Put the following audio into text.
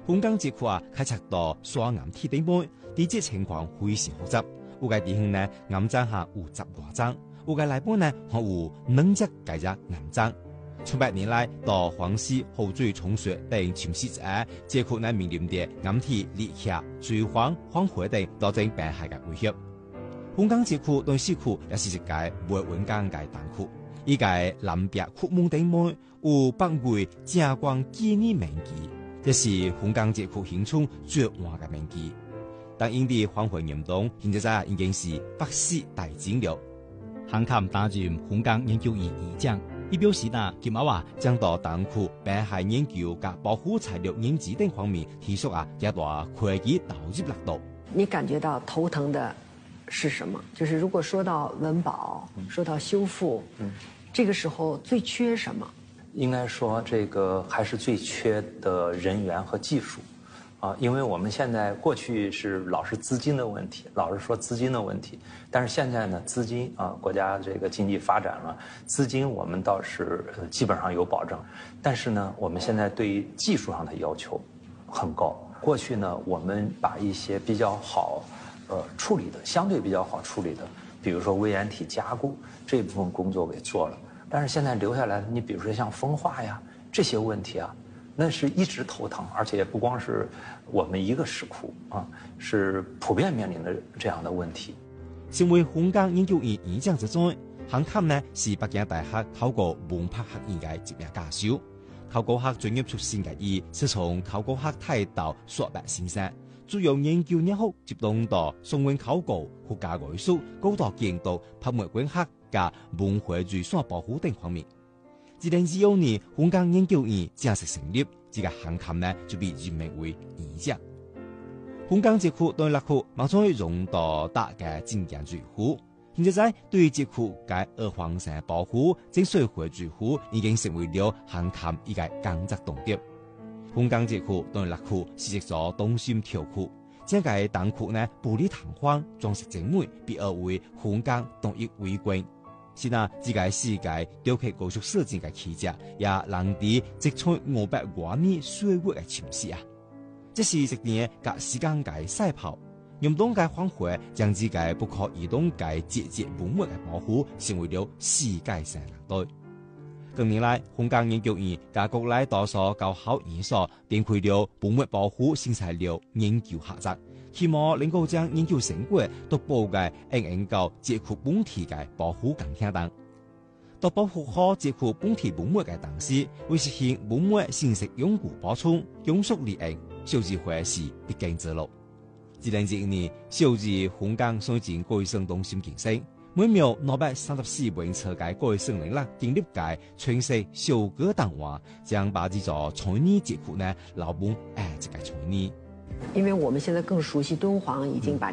香港這區開設到刷岩鐵地門，地質情況非常複雜。有個地方呢，岩漿下有10多張，有個內部呢，還有2隻介隻岩漿。從百年來到黃溪河水沖水等潛勢者，這區呢面臨着岩體裂壑、水荒、荒廢等多種病害嘅威脅。香港這區對市區也是一個未穩定嘅單區，依個南邊ขุ門頂門有北魏正光紀念名記，這是香港這區現存最晚嘅名記。但因地荒廢嚴重，現在已經是百世大景了。 韓侃擔任香港研究院院長，伊表示今後將到當區病害研究及保護材料研製等方面提出較大科技投入力度。 你感覺到頭疼的是什麼？就是如果說到文保，說到修復，這個時候最缺什麼？ 應該說，這個還是最缺的人員和技術。因為我們現在過去是老是資金的問題，老是說資金的問題，但是現在呢，資金國家這個經濟發展了，資金我們倒是基本上有保證，但是呢，我們現在對於技術上的要求很高。過去呢，我們把一些比較好處理的，相對比較好處理的，比如說微岩體加固這部分工作給做了，但是現在留下來的，你比如說像風化呀這些問題那是一直頭疼，而且也不光是我們一個市區是普遍面臨的這樣的問題。 身為香港研究院院長之中，韓侃呢是北京大學考古文化學院嘅一名教授。考古學專業出身嘅伊，是從考古學態度碩博先生，主要研究熱學接觸到宋元考古、客家藝術、高度建築、拍賣館學及文化遺產保護等方面。2025年，香港研究院正式成立，這個韓侃呢就被任命為院長。香港這區對立區馬上用到大嘅經驗最好，現在對這區嘅二荒山保護、整水會最好，已經成為了韓侃一個工作重點。香港這區對立區是一座東深條區，這個當區呢富麗堂皇、裝飾精美，被譽為香港獨一無二。是這個世界雕刻藝術設計嘅奇蹟，也能地積存500多年歲月嘅潛勢。這是一年甲時間嘅賽跑，嚴重嘅荒廢將這個不可移動嘅節節文物嘅保護成為了世界性難題。近年來，香港研究院加國內多所高校院所展開了文物保護新材料研究合作，希望能夠將研究成果獨步嘅研究這區本地嘅保護工程等，到保護好這區本地文物嘅同時，為實現文物信息永固保存、永續利用，小智會是必經之路。2021年，小智香港水晶國際生中心競賽，每秒234名車界國際生能力建立界全市小哥檔話，將把這座財泥這區呢老本這個財泥。 因為我們現在更熟悉敦煌，已經把